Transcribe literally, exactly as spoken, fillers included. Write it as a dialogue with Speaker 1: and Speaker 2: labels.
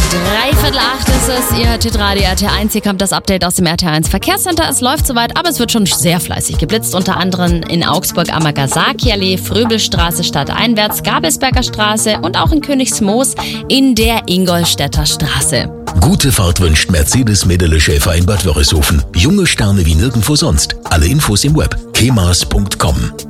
Speaker 1: Dreiviertel acht ist es, ihr hört Hitradio R T eins, hier kommt das Update aus dem R T eins Verkehrscenter. Es läuft soweit, aber es wird schon sehr fleißig geblitzt, unter anderem in Augsburg Amagasaki-Allee, Fröbelstraße stadteinwärts, Gabelsberger Straße und auch in Königsmoos in der Ingolstädter Straße.
Speaker 2: Gute Fahrt wünscht Mercedes Medele Schäfer in Bad Wörishofen. Junge Sterne wie nirgendwo sonst. Alle Infos im Web kemas punkt com.